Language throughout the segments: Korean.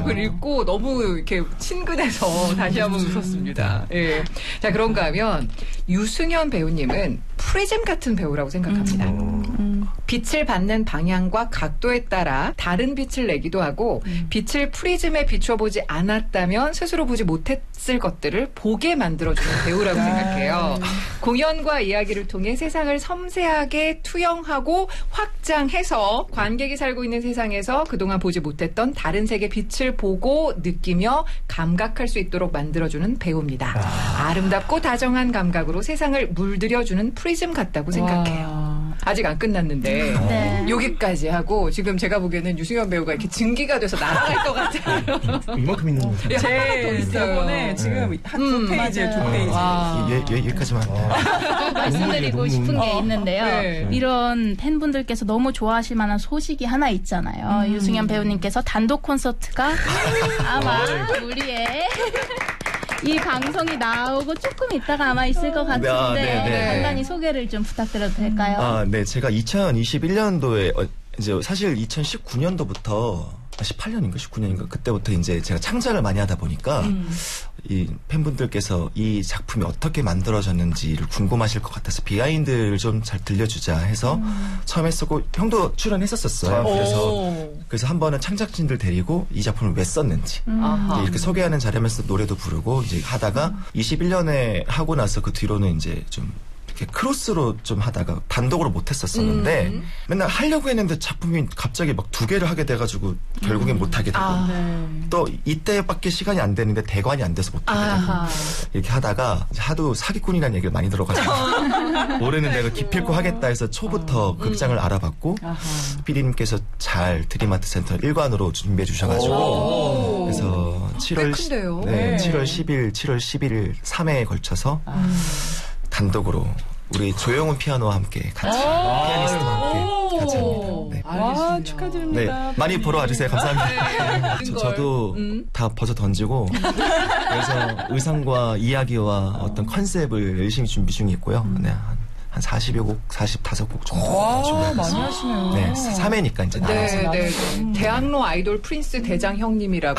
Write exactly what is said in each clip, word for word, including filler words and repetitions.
글 읽고 너무 이렇게 친근해서 다시 한번 웃었습니다. 예. 자, 그런가 하면 유승현 배우님은 프리즘 같은 배우라고 생각합니다. 음. 빛을 받는 방향과 각도에 따라 다른 빛을 내기도 하고 음. 빛을 프리즘에 비춰보지 않았다면 스스로 보지 못했을 것들을 보게 만들어주는 배우라고 생각해요. 공연과 이야기를 통해 세상을 섬세하게 투영하고 확장해서 관객이 살고 있는 세상에서 그동안 보지 못했던 다른 색의 빛을 보고 느끼며 감각할 수 있도록 만들어주는 배우입니다. 아. 아름답고 다정한 감각으로 세상을 물들여주는 프리즘 같다고 생각해요. 와. 아직 안 끝났는데 네. 여기까지 하고 지금 제가 보기에는 유승현 배우가 이렇게 증기가 돼서 날아갈 것 같아요. 이만큼 있는 거 같아요. 제 대본에 지금 네. 한 두 페이지에 두 페이지. 예, 예, 여기까지만. 말씀드리고 싶은 게 있는데요. 네. 이런 팬분들께서 너무 좋아하실 만한 소식이 하나 있잖아요. 음. 유승현 배우님께서 단독 콘서트가 아마 우리의 이 방송이 나오고 조금 있다가 아마 있을 것 같은데 아, 네, 네. 간단히 소개를 좀 부탁드려도 될까요? 아, 네. 제가 이천이십일 년도에 어, 이제 사실 이천십구 년도부터 십팔 년인가 십구 년인가 그때부터 이제 제가 창작을 많이 하다 보니까 음. 이 팬분들께서 이 작품이 어떻게 만들어졌는지를 궁금하실 것 같아서 비하인드를 좀 잘 들려주자 해서 음. 처음 했었고 형도 출연했었었어요. 그래서 그래서 한 번은 창작진들 데리고 이 작품을 왜 썼는지 음. 이렇게 소개하는 자리하면서 노래도 부르고 이제 하다가 음. 이십일 년에 하고 나서 그 뒤로는 이제 좀 이렇게 크로스로 좀 하다가 단독으로 못 했었었는데 음. 맨날 하려고 했는데 작품이 갑자기 막 두 개를 하게 돼가지고 결국엔 음. 못 하게 되고 아, 네. 또 이때밖에 시간이 안 되는데 대관이 안 돼서 못 하게 되고 이렇게 하다가 하도 사기꾼이라는 얘기를 많이 들어가지고 올해는 내가 기필코 하겠다 해서 초부터 음. 극장을 알아봤고 피디님께서 잘 드림아트 센터 일관으로 준비해 주셔가지고 그래서 칠월 네, 네, 칠월 십일, 칠월 십일 삼 회에 걸쳐서 아. 단독으로 우리 조영훈 피아노와 함께 같이 피아니스트와 함께 같이 합니다. 네. 와, 축하드립니다. 네. 많이 보러 와주세요. 감사합니다. 저, 저도 음. 다 벗어 던지고 그래서 의상과 이야기와 어떤 컨셉을 열심히 준비 중에 있고요. 음. 네. 한 사십여 곡, 사십오 곡 정도. 와, 많이 하시네요. 네, 삼 회니까 이제 나와서. 네, 네. 음. 대학로 아이돌 프린스 대장 형님이라고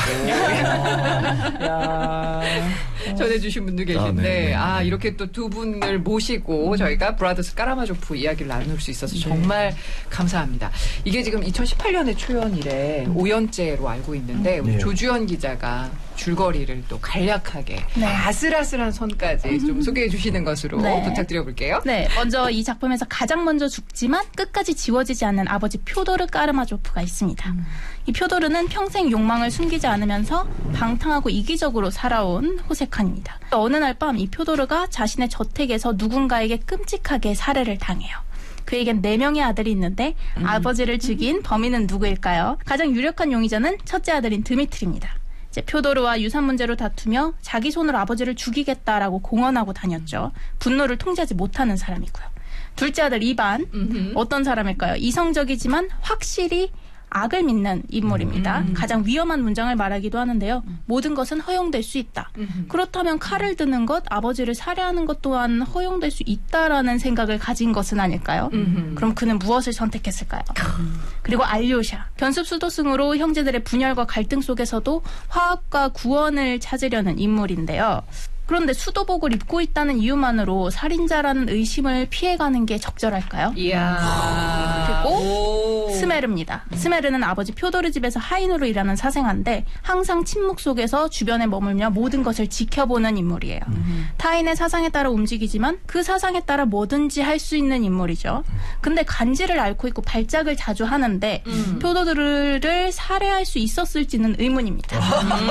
전해주신 분도 계신데, 아, 아 이렇게 또 두 분을 모시고 저희가 브라더스 까라마조프 이야기를 나눌 수 있어서 정말 네. 감사합니다. 이게 지금 이천십팔 년에 초연 이래 음. 오 년째로 알고 있는데, 우리 네. 조주현 기자가 줄거리를 또 간략하게 네. 아슬아슬한 선까지 좀 소개해 주시는 것으로 네. 부탁드려 볼게요. 네, 먼저 이 작품에서 가장 먼저 죽지만 끝까지 지워지지 않는 아버지 퓨도르 까르마조프가 있습니다. 음. 이 퓨도르는 평생 욕망을 숨기지 않으면서 방탕하고 이기적으로 살아온 호색한입니다. 어느 날 밤 이 퓨도르가 자신의 저택에서 누군가에게 끔찍하게 살해를 당해요. 그에겐 네 명의 아들이 있는데 음. 아버지를 죽인 범인은 누구일까요? 가장 유력한 용의자는 첫째 아들인 드미트리입니다. 이제 퓨도르와 유산 문제로 다투며 자기 손으로 아버지를 죽이겠다라고 공언하고 다녔죠. 분노를 통제하지 못하는 사람이고요. 둘째 아들 이반, 음흠. 어떤 사람일까요? 이성적이지만 확실히 악을 믿는 인물입니다. 음. 가장 위험한 문장을 말하기도 하는데요. 음. 모든 것은 허용될 수 있다. 음. 그렇다면 칼을 드는 것, 아버지를 살해하는 것 또한 허용될 수 있다라는 생각을 가진 것은 아닐까요? 음. 그럼 그는 무엇을 선택했을까요? 음. 그리고 알료샤, 변습수도승으로 형제들의 분열과 갈등 속에서도 화합과 구원을 찾으려는 인물인데요. 그런데 수도복을 입고 있다는 이유만으로 살인자라는 의심을 피해가는 게 적절할까요? 이야. 그리고 스메르입니다. 스메르는 아버지 퓨도르 집에서 하인으로 일하는 사생아인데 항상 침묵 속에서 주변에 머물며 모든 것을 지켜보는 인물이에요. 음. 타인의 사상에 따라 움직이지만 그 사상에 따라 뭐든지 할 수 있는 인물이죠. 근데 간지를 앓고 있고 발작을 자주 하는데 음. 퓨도르를 살해할 수 있었을지는 의문입니다.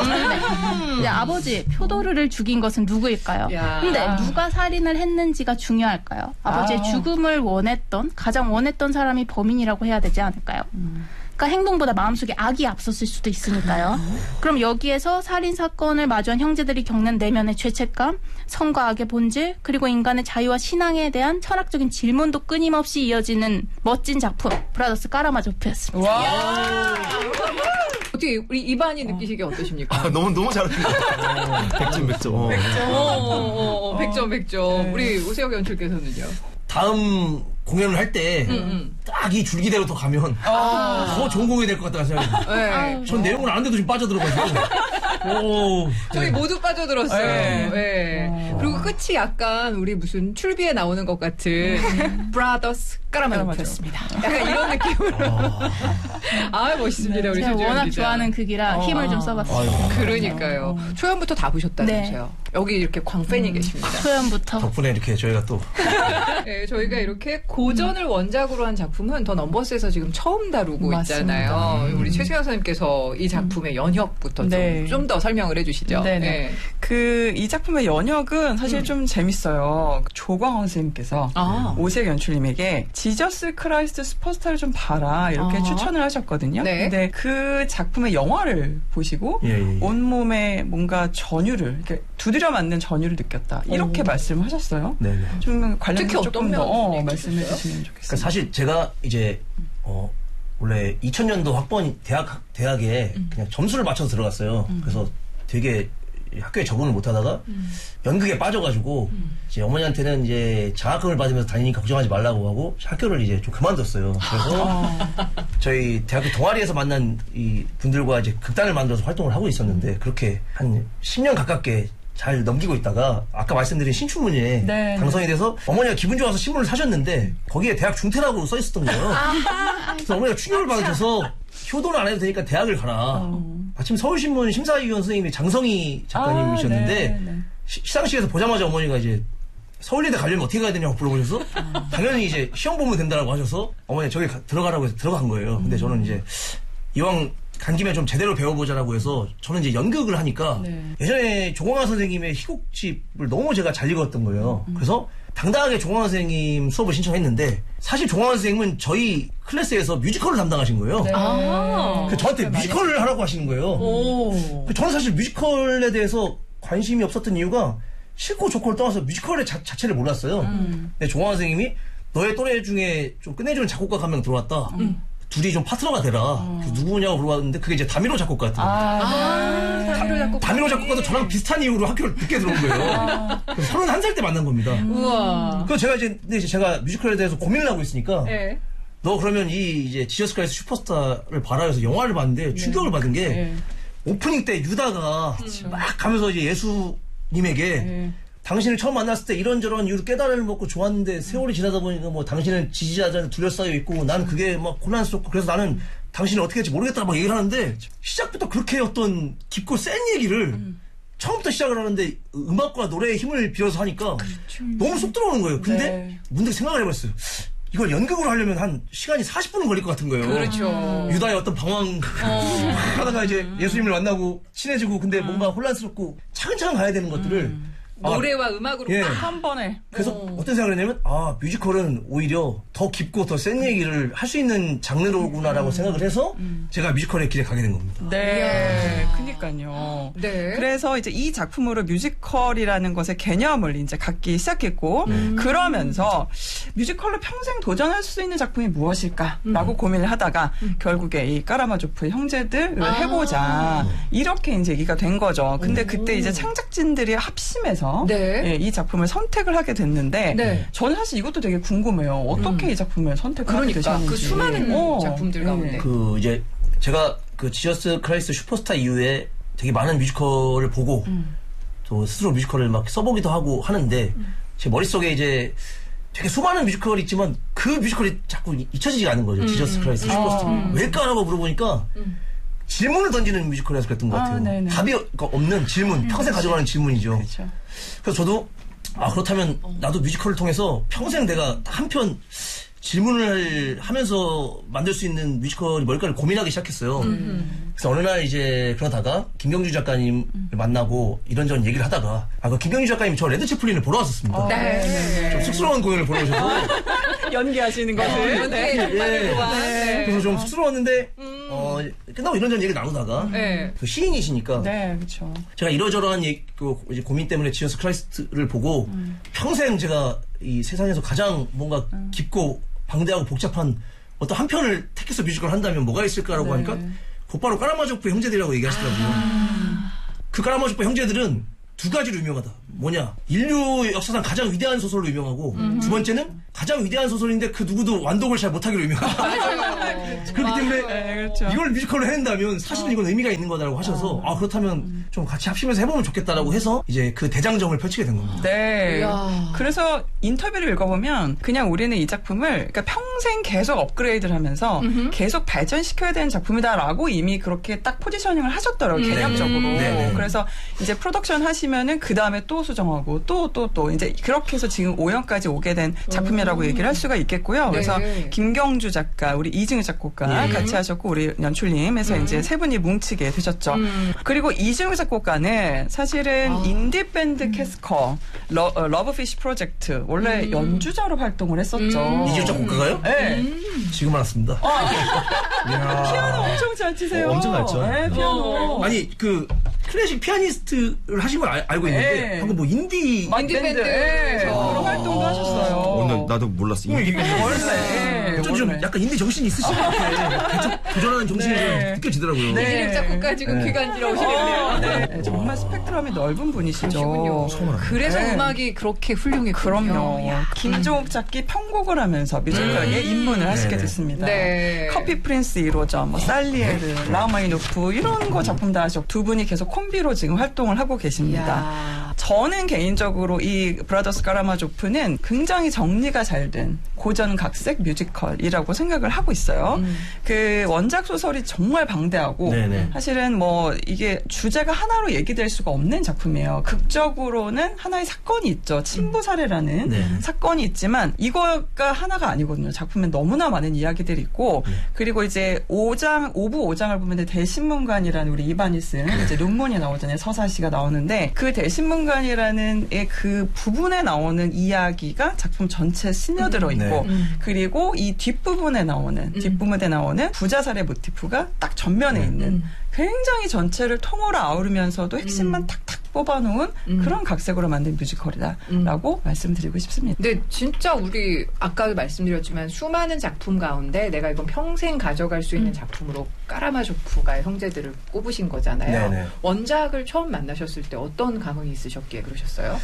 네. 이제 아버지 퓨도르를 죽인 것은 누구일까요? 야. 근데 누가 살인을 했는지가 중요할까요? 아버지의 아. 죽음을 원했던, 가장 원했던 사람이 범인이라고 해야 되지 않을까요? 음. 그러니까 행동보다 마음속에 악이 앞섰을 수도 있으니까요. 음. 그럼 여기에서 살인 사건을 마주한 형제들이 겪는 내면의 죄책감, 선과 악의 본질, 그리고 인간의 자유와 신앙에 대한 철학적인 질문도 끊임없이 이어지는 멋진 작품, 브라더스 까라마조프였습니다. 와. 어떻게 우리 이반이 느끼시기에 어떠십니까? 아, 너무 너무 잘하셨네요. 백 점 백 점. 백 점. 어, 어, 어, 백 점 백 점. 네. 우리 오세혁 연출께서는요? 다음 공연을 할 때 딱 이 줄기대로 더 가면 아. 더 좋은 공연이 될 것 같다는 생각이 네. 전 내용을 아는데도 좀 빠져들어가지고 오, 저희 네. 모두 빠져들었어요. 네. 네. 그리고 끝이 약간 우리 무슨 출비에 나오는 것 같은 브라더스 까라마조프였습니다. 약간 이런 느낌으로. 아 멋있습니다. 우리 제가 조지현 워낙 기자. 좋아하는 극이라 힘을 좀 써봤어요. 아유. 그러니까요. 초연부터 다 보셨다면서요. 여기 이렇게 광팬이 계십니다. 초연부터. 덕분에 이렇게 저희가 또 네, 저희가 이렇게 고전을 원작으로 한 작품은 더 넘버스에서 지금 처음 다루고 맞습니다. 있잖아요. 우리 최수영 선생님께서 이 작품의 연혁부터 네. 좀 더 설명을 해주시죠. 네네. 네. 그 이 작품의 연역은 사실 음. 좀 재밌어요. 조광원 선생님께서 아. 오색 연출님에게 지저스 크라이스트 슈퍼스타를 좀 봐라 이렇게 아. 추천을 하셨거든요. 네. 근데 그 작품의 영화를 보시고 예, 예, 예. 온몸에 뭔가 전율을 이렇게 두드려 맞는 전율을 느꼈다 이렇게 오. 말씀하셨어요. 네네. 좀 관련해서 특히 어떤 조금 더 면을 어, 얘기해 말씀해 주셨어요? 주시면 좋겠습니다. 그러니까 사실 제가 이제 어 원래 이천 년도 학번 대학 대학에 음. 그냥 점수를 맞춰서 들어갔어요. 그래서 되게 학교에 적응을 못하다가 연극에 빠져가지고 이제 어머니한테는 이제 장학금을 받으면서 다니니까 걱정하지 말라고 하고 학교를 이제 좀 그만뒀어요. 그래서 저희 대학교 동아리에서 만난 이 분들과 이제 극단을 만들어서 활동을 하고 있었는데 그렇게 한 십 년 가깝게 잘 넘기고 있다가 아까 말씀드린 신춘문예에 네, 당선이 돼서 어머니가 기분 좋아서 신문을 사셨는데 거기에 대학 중퇴라고 써 있었던 거예요. 그래서 어머니가 충격을 받으셔서 효도는 안 해도 되니까 대학을 가라. 아침 서울신문 심사위원 선생님이 장성희 작가님이셨는데 아, 네, 네. 시- 시상식에서 보자마자 어머니가 이제 서울예대 가려면 어떻게 가야 되냐고 물어보셔서 당연히 이제 시험 보면 된다라고 하셔서 어머니 저기 가- 들어가라고 해서 들어간 거예요. 근데 저는 이제 이왕 간 김에 좀 제대로 배워보자라고 해서 저는 이제 연극을 하니까 네. 예전에 조광환 선생님의 희곡집을 너무 제가 잘 읽었던 거예요. 그래서 당당하게 조광환 선생님 수업을 신청했는데 사실 조광환 선생님은 저희 클래스에서 뮤지컬을 담당하신 거예요. 네. 아. 그래서 저한테 뮤지컬을 하라고 하시는 거예요. 오. 저는 사실 뮤지컬에 대해서 관심이 없었던 이유가 싫고 좋고를 떠나서 뮤지컬의 자, 자체를 몰랐어요. 근데 조광환 선생님이 너의 또래 중에 좀 끝내주는 작곡가 한 명 들어왔다. 둘이 좀 파트너가 되라. 그래서 누구냐고 물어봤는데 그게 이제 다미로 작곡가였던 거예요. 아, 다미로 작곡가. 다미로 작곡가도 저랑 비슷한 이유로 학교를 늦게 들어온 거예요. 그래서 서른한 살 때 만난 겁니다. 우와. 그래서 제가 이제, 근데 이제 제가 뮤지컬에 대해서 고민을 하고 있으니까 네. 너 그러면 이 이제 지저스 크라이스트 슈퍼스타를 봐라 해서 영화를 봤는데 충격을 받은 게 네. 오프닝 때 유다가 막 가면서 이제 예수님에게 네. 당신을 처음 만났을 때 이런저런 이유로 깨달음을 먹고 좋았는데 세월이 지나다 보니까 뭐 당신은 지지자들한테 둘러싸여 있고 난 그게 막 고난스럽고 그래서 나는 당신이 어떻게 할지 모르겠다 막 얘기를 하는데 시작부터 그렇게 어떤 깊고 센 얘기를 처음부터 시작을 하는데 음악과 노래의 힘을 빌어서 하니까 너무 속 들어오는 거예요. 근데 네. 문득 생각을 해봤어요. 이걸 연극으로 하려면 한 시간이 사십 분은 걸릴 것 같은 거예요. 그렇죠. 유다의 어떤 방황 하다가 이제 예수님을 만나고 친해지고 근데 뭔가 혼란스럽고 차근차근 가야 되는 것들을 아, 노래와 음악으로 예. 딱 한 번에 그래서 어. 떤 생각을 했냐면 아 뮤지컬은 오히려 더 깊고 더 센 얘기를 할 수 있는 장르로구나라고 생각을 해서 제가 뮤지컬의 길에 가게 된 겁니다. 네, 그니까요. 네. 그래서 이제 이 작품으로 뮤지컬이라는 것의 개념을 이제 갖기 시작했고, 음. 그러면서 뮤지컬로 평생 도전할 수 있는 작품이 무엇일까라고 음. 고민을 하다가 결국에 이 까라마조프의 형제들을 아. 해보자 이렇게 이제 얘기가 된 거죠. 근데 그때 이제 창작진들이 합심해서 네. 예, 이 작품을 선택을 하게 됐는데, 네. 저는 사실 이것도 되게 궁금해요. 어떻게 이 작품을 선택을 하게 그러니까 되셨는지. 그 수많은 어, 작품들 예. 가운데. 그 이제 제가 그 지저스 크라이스트 슈퍼스타 이후에 되게 많은 뮤지컬을 보고 또 스스로 뮤지컬을 막 써보기도 하고 하는데 제 머릿속에 이제 되게 수많은 뮤지컬이 있지만 그 뮤지컬이 자꾸 잊혀지지가 않는 거죠. 지저스 크라이스트 슈퍼스타. 음. 왜일까라고 물어보니까 질문을 던지는 뮤지컬이라서 그랬던 것 아, 같아요. 네네. 답이 없는 질문, 평생 가져가는 질문이죠. 그렇죠. 그래서 저도 아 그렇다면 나도 뮤지컬을 통해서 평생 내가 한 편 질문을 하면서 만들 수 있는 뮤지컬이 뭘까를 고민하기 시작했어요. 그래서 어느 날 이제 그러다가 김경주 작가님을 만나고 이런저런 얘기를 하다가 아 그 김경주 작가님이 저 레드 채플린을 보러 왔었습니다. 네. 좀 쑥스러운 공연을 보러 오셔서 연기하시는 것을. 네. 정말 예. 좋아. 네. 그래서 좀 쑥스러웠는데 어, 끝나고 이런저런 얘기를 나누다가 네. 그 시인이시니까 네, 그렇죠. 제가 이러저러한 얘기, 그 이제 고민 때문에 지저스 크라이스트를 보고 평생 제가 이 세상에서 가장 뭔가 깊고 방대하고 복잡한 어떤 한 편을 택해서 뮤지컬 한다면 뭐가 있을까라고 네. 하니까 곧바로 까라마조프 형제들이라고 얘기하시더라고요. 그 까라마조프 형제들은 두 가지로 유명하다. 뭐냐? 인류 역사상 가장 위대한 소설로 유명하고 두 번째는 가장 위대한 소설인데 그 누구도 완독을 잘 못하기로 유명하다. 그렇기 때문에 네, 그렇죠. 이걸 뮤지컬로 해낸다면 사실은 이건 의미가 있는 거다라고 하셔서 아 그렇다면 좀 같이 합치면서 해보면 좋겠다라고 해서 이제 그 대장정을 펼치게 된 겁니다. 네. 이야. 그래서 인터뷰를 읽어보면 그냥 우리는 이 작품을 그러니까 평생 계속 업그레이드를 하면서 음흠. 계속 발전시켜야 되는 작품이다라고 이미 그렇게 딱 포지셔닝을 하셨더라고요. 음. 개념적으로. 네네. 그래서 이제 프로덕션 하시면은 그 다음에 또 수정하고 또 또 또 이제 그렇게 해서 지금 오 년까지 오게 된 작품이라고 음. 얘기를 할 수가 있겠고요. 그래서 네. 김경주 작가, 우리 이증우 작곡가 네. 같이 하셨고 우리 연출님 해서 음. 이제 세 분이 뭉치게 되셨죠. 음. 그리고 이증우 작곡가는 사실은 아. 인디 밴드 음. 캐스커 러, 어, 러브피쉬 프로젝트 원래 음. 연주자로 활동을 했었죠. 음. 이증우 작곡가요? 네. 음. 지금 알았습니다. 아, 피아노 엄청 잘 치세요. 어, 엄청 잘 쳐. 네, 피아노. 아니 그 클래식 피아니스트를 하신 걸 알, 알고 있는데 네. 방금 뭐 인디 인디 밴드에서 활동도 하셨어요. 오늘 나도 몰랐어. 어, 이게 원래 좀, 좀 약간 인디 정신이 있으신 것 같아. 개척 도전하는 정신이 네. 좀 느껴지더라고요. 네. 이름 작곡가 지금 네. 귀간지러우시겠네요. 어, 네. 정말 스펙트럼이 넓은 분이시죠. 그래서 네. 음악이 그렇게 훌륭했군요. 그럼요. 김종욱 작기 편곡을 하면서 뮤지컬에 네. 입문을 하시게 네. 됐습니다. 네. 커피 프린스 일 호점, 뭐 살리에르, 라흐마니노프 이런 거 작품 다 하셨고 두 분이 계속 콤비로 지금 활동을 하고 계십니다. 야. 저는 개인적으로 이 브라더스 까라마조프는 굉장히 정리가 잘 된 고전 각색 뮤지컬이라고 생각을 하고 있어요. 음. 그 원작 소설이 정말 방대하고 네네. 사실은 뭐 이게 주제가 하나로 얘기될 수가 없는 작품이에요. 극적으로는 하나의 사건이 있죠. 친부 살해라는 네. 사건이 있지만 이거가 하나가 아니거든요. 작품에 너무나 많은 이야기들이 있고 네. 그리고 이제 오 장, 오 부 오 장을 보면 대신문관이라는 우리 이반이 쓴 네. 이제 논문이 나오잖아요. 서사시가 나오는데 그 대신문관이라는 그 부분에 나오는 이야기가 작품 전체에 스며들어 있고 네. 음. 그리고 이 뒷부분에 나오는 음. 뒷부분에 나오는 부자살의 모티프가 딱 전면에 음. 있는 굉장히 전체를 통으로 아우르면서도 핵심만 음. 탁탁 뽑아놓은 음. 그런 각색으로 만든 뮤지컬이다라고 음. 말씀드리고 싶습니다. 근데 진짜 우리 아까도 말씀드렸지만 수많은 작품 가운데 내가 이건 평생 가져갈 수 있는 음. 작품으로 까라마조프가 형제들을 꼽으신 거잖아요. 네네. 원작을 처음 만나셨을 때 어떤 감흥이 있으셨기에 그러셨어요?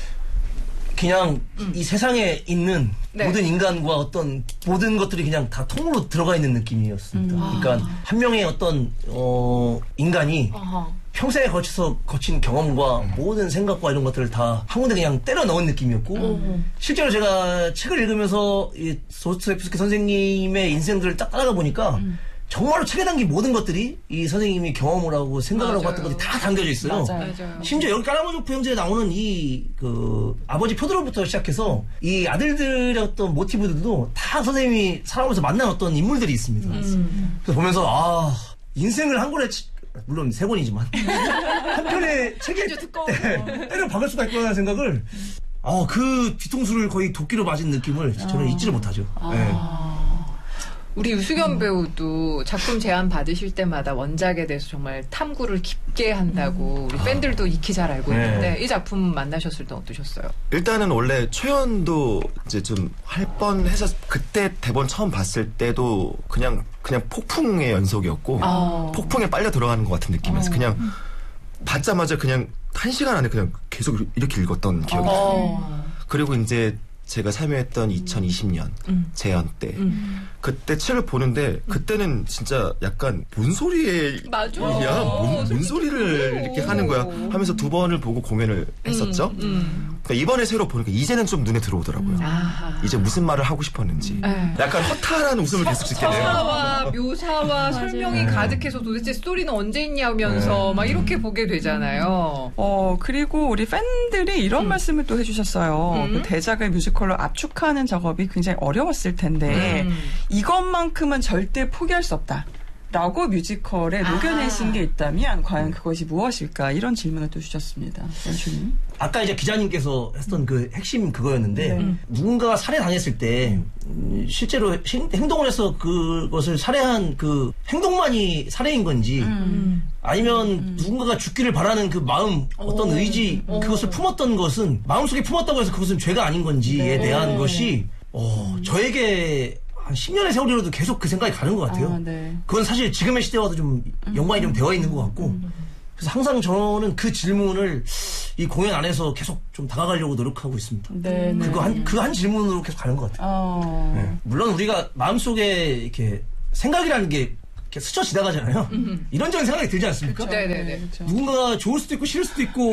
그냥 음. 이 세상에 있는 네. 모든 인간과 어떤 모든 것들이 그냥 다 통으로 들어가 있는 느낌이었습니다. 음. 그러니까 아. 한 명의 어떤 어, 인간이 아하. 평생에 거쳐서 거친 경험과 음. 모든 생각과 이런 것들을 다 한 군데 그냥 때려 넣은 느낌이었고 음. 실제로 제가 책을 읽으면서 이 도스토옙스키 선생님의 인생들을 딱 따라가 보니까 음. 정말로 책에 담긴 모든 것들이 이 선생님이 경험을 하고 생각을 맞아요. 하고 했던 것들이 다 담겨져 있어요. 맞아요. 심지어 여기 까라마조프 형제에 나오는 이 그 아버지 표드로부터 시작해서 이 아들들의 어떤 모티브들도 다 선생님이 살아오면서 만난 어떤 인물들이 있습니다. 음. 그래서 보면서 아 인생을 한 권에 치, 물론 세 권이지만 한 편의 책에 네, 때려 박을 수가 있구나 생각을 아, 그 뒤통수를 거의 도끼로 맞은 느낌을 저는 잊지를 못하죠. 아. 네. 우리 유승현 음. 배우도 작품 제안 받으실 때마다 원작에 대해서 정말 탐구를 깊게 한다고 우리 팬들도 익히 잘 알고 있는데 네. 이 작품 만나셨을 때 어떠셨어요? 일단은 원래 초연도 이제 좀 할 뻔해서 그때 대본 처음 봤을 때도 그냥 그냥 폭풍의 연속이었고 아. 폭풍에 빨려 들어가는 것 같은 느낌이었어요. 아. 그냥 받자마자 그냥 한 시간 안에 그냥 계속 이렇게 읽었던 기억이 나요. 아. 그리고 이제 제가 참여했던 이천이십 년 음. 재연 때 음. 그때 책을 보는데 그때는 진짜 약간 뭔 소리에 맞아. 야, 뭔, 뭔 소리를 이렇게 하는 거야 하면서 두 번을 보고 공연을 했었죠. 음. 음. 그러니까 이번에 새로 보니까 이제는 좀 눈에 들어오더라고요. 아. 이제 무슨 말을 하고 싶었는지 음. 약간 허탈한 웃음을 계속 짓게 돼요. 서사와 묘사와 설명이 가득해서 도대체 스토리는 언제 있냐면서 네. 막 이렇게 보게 되잖아요. 어 그리고 우리 팬들이 이런 음. 말씀을 또 해주셨어요. 음. 그 대작을 뮤지컬로 압축하는 작업이 굉장히 어려웠을 텐데 음. 이것만큼은 절대 포기할 수 없다. 라고 뮤지컬에 녹여내신 아. 게 있다면 과연 그것이 무엇일까 이런 질문을 또 주셨습니다. 연출님. 아까 이제 기자님께서 했던 그 핵심 그거였는데 네. 누군가가 살해당했을 때 음, 실제로 행동을 해서 그것을 살해한 그 행동만이 살해인 건지 음. 아니면 음. 누군가가 죽기를 바라는 그 마음 어떤 오. 의지 오. 그것을 품었던 것은 마음속에 품었다고 해서 그것은 죄가 아닌 건지에 네. 대한 것이 어, 음. 저에게 한 십 년의 세월이라도 계속 그 생각이 가는 것 같아요. 아, 네. 그건 사실 지금의 시대와도 좀 연관이 좀 되어 있는 것 같고 그래서 항상 저는 그 질문을 이 공연 안에서 계속 좀 다가가려고 노력하고 있습니다. 네, 그거 한, 그 한 질문으로 계속 가는 것 같아요. 어... 네. 물론 우리가 마음속에 이렇게 생각이라는 게 이렇게 스쳐 지나가잖아요. 음. 이런저런 생각이 들지 않습니까? 네네네. 그렇죠. 누군가가 좋을 수도 있고 싫을 수도 있고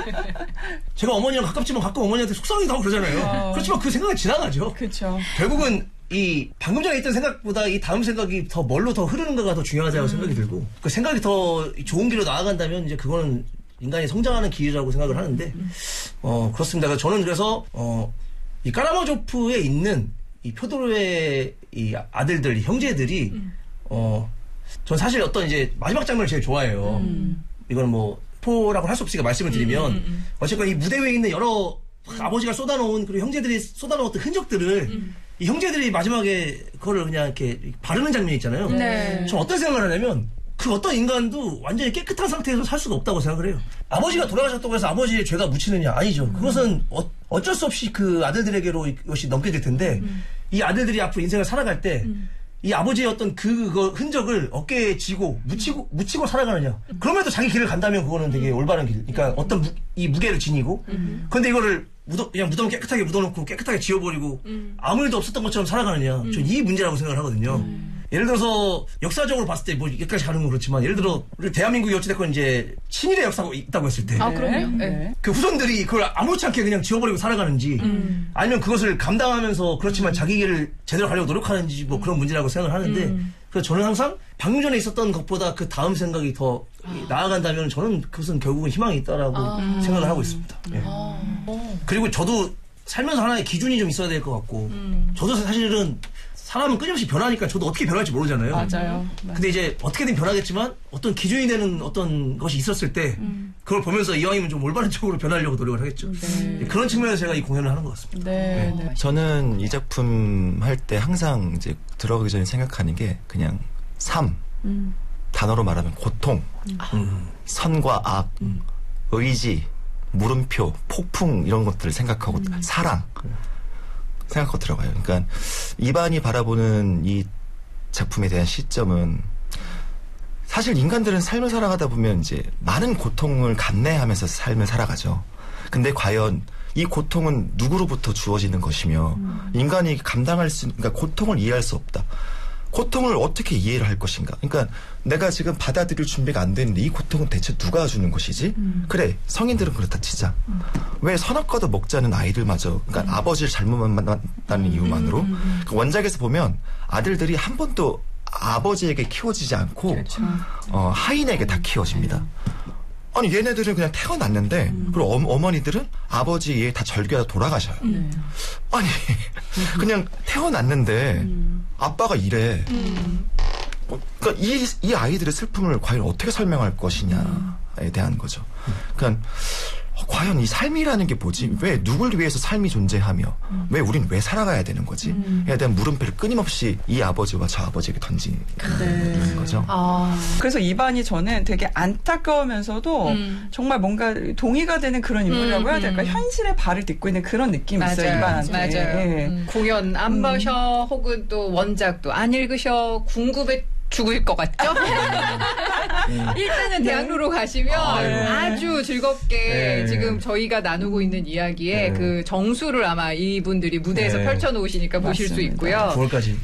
제가 어머니랑 가깝지만 가끔 어머니한테 속상하기도 하고 그러잖아요. 어. 그렇지만 그 생각이 지나가죠. 그렇죠. 결국은 이 방금 전에 있던 생각보다 이 다음 생각이 더 뭘로 더 흐르는가가 더 중요하다고 음. 생각이 들고 그 생각이 더 좋은 길로 나아간다면 이제 그거는 인간이 성장하는 길이라고 생각을 하는데 음. 어 그렇습니다. 그래서 저는 그래서 어 이 까라마조프에 있는 이 표도르의 이 아들들, 이 형제들이 음. 어 전 사실 어떤 이제 마지막 장면을 제일 좋아해요. 음. 이건 뭐 포라고 할 수 없으니까 말씀을 드리면 음, 음, 음. 어쨌건 이 무대 위에 있는 여러 음. 아버지가 쏟아놓은 그리고 형제들이 쏟아놓은 흔적들을 음. 이 형제들이 마지막에 그거를 그냥 이렇게 바르는 장면이 있잖아요. 네. 저 어떤 생각을 하냐면 그 어떤 인간도 완전히 깨끗한 상태에서 살 수가 없다고 생각을 해요. 아버지가 돌아가셨다고 해서 아버지의 죄가 묻히느냐? 아니죠. 그것은 어, 어쩔 수 없이 그 아들들에게로 이것이 넘겨질 텐데 음. 이 아들들이 앞으로 인생을 살아갈 때 음. 이 아버지의 어떤 그, 그 흔적을 어깨에 지고 묻히고 묻히고 살아가느냐. 그럼에도 자기 길을 간다면 그거는 되게 올바른 길. 그러니까 어떤 무, 이 무게를 지니고 음. 근데 이거를 묻어, 그냥 무덤 깨끗하게 묻어놓고 깨끗하게 지워버리고 음. 아무 일도 없었던 것처럼 살아가느냐. 음. 전 이 문제라고 생각을 하거든요. 음. 예를 들어서 역사적으로 봤을 때 뭐 여기까지 가는 건 그렇지만 예를 들어 우리 대한민국이 어찌됐건 이제 친일의 역사가 있다고 했을 때 아 그럼요. 네. 그 후손들이 그걸 아무렇지 않게 그냥 지워버리고 살아가는지 음. 아니면 그것을 감당하면서 그렇지만 자기 길을 제대로 가려고 노력하는지 뭐 그런 문제라고 생각을 하는데 음. 그래서 저는 항상 방금 전에 있었던 것보다 그 다음 생각이 더 아. 나아간다면 저는 그것은 결국은 희망이 있다라고 아. 생각을 하고 있습니다. 네. 아. 그리고 저도 살면서 하나의 기준이 좀 있어야 될 것 같고 음. 저도 사실은 사람은 끊임없이 변하니까 저도 어떻게 변할지 모르잖아요. 맞아요. 근데 이제 어떻게든 변하겠지만 어떤 기준이 되는 어떤 것이 있었을 때 음. 그걸 보면서 이왕이면 좀 올바른 쪽으로 변하려고 노력을 하겠죠. 네. 그런 측면에서 제가 이 공연을 하는 것 같습니다. 네. 네. 저는 이 작품 할 때 항상 이제 들어가기 전에 생각하는 게 그냥 삶, 음. 단어로 말하면 고통, 음. 선과 악, 음. 의지, 물음표, 폭풍 이런 것들을 생각하고 음. 사랑 생각하고 들어가요. 그러니까 이반이 바라보는 이 작품에 대한 시점은 사실 인간들은 삶을 살아가다 보면 이제 많은 고통을 감내하면서 삶을 살아가죠. 근데 과연 이 고통은 누구로부터 주어지는 것이며 음. 인간이 감당할 수, 그러니까 고통을 이해할 수 없다. 고통을 어떻게 이해를 할 것인가. 그러니까 내가 지금 받아들일 준비가 안 되는데 이 고통은 대체 누가 주는 것이지? 음. 그래, 성인들은 그렇다 치자. 음. 왜 선악과도 먹지 않은 아이들마저, 그러니까 음. 아버지를 잘못 만났다는 음. 이유만으로 음. 그 원작에서 보면 아들들이 한 번도 아버지에게 키워지지 않고 그렇죠. 어, 하인에게 다 키워집니다. 아니 얘네들은 그냥 태어났는데 음. 그리고 어, 어머니들은 아버지 예 다 절개하다 돌아가셔요. 음. 아니 그냥 태어났는데 음. 아빠가 이래. 음. 어, 그러니까 이, 이 아이들의 슬픔을 과연 어떻게 설명할 것이냐에 대한 거죠. 그러니까 어, 과연 이 삶이라는 게 뭐지? 왜 누굴 위해서 삶이 존재하며 음. 왜 우린 왜 살아가야 되는 거지? 음. 에 대한 물음표를 끊임없이 이 아버지와 저 아버지에게 던지는 네. 거죠. 아. 그래서 이반이 저는 되게 안타까우면서도 음. 정말 뭔가 동의가 되는 그런 인물이라고 음. 해야 될까? 현실의 발을 딛고 있는 그런 느낌이 맞아요. 있어요. 이반한테. 맞아요. 네. 음. 공연 안 보셔 음. 혹은 또 원작도 안 읽으셔 궁금해 죽을 것 같죠? 일단은 대학로로 가시면 아, 네. 아주 즐겁게 네. 지금 저희가 나누고 있는 이야기에 네. 그 정수를 아마 이분들이 무대에서 네. 펼쳐놓으시니까 맞습니다. 보실 수 있고요. 구월까지.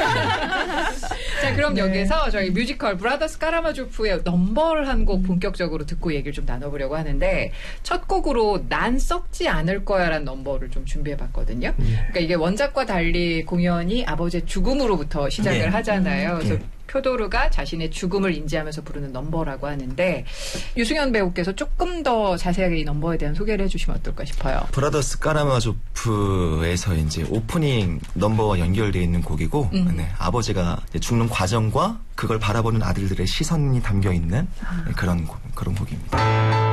자, 그럼 네. 여기서 저희 뮤지컬 브라더스 까라마조프의 넘버를 한 곡 본격적으로 듣고 얘기를 좀 나눠보려고 하는데 첫 곡으로 난 썩지 않을 거야라는 넘버를 좀 준비해봤거든요. 네. 그러니까 이게 원작과 달리 공연이 아버지의 죽음으로부터 시작을 네. 하잖아요. 그래서 네. 표도르가 자신의 죽음을 인지하면서 부르는 넘버라고 하는데 유승현 배우께서 조금 더 자세하게 이 넘버에 대한 소개를 해주시면 어떨까 싶어요. 브라더스 까라마조프에서 이제 오프닝 넘버와 연결되어 있는 곡이고 음. 네, 아버지가 죽는 과정과 그걸 바라보는 아들들의 시선이 담겨 있는 아. 그런 그런 곡입니다.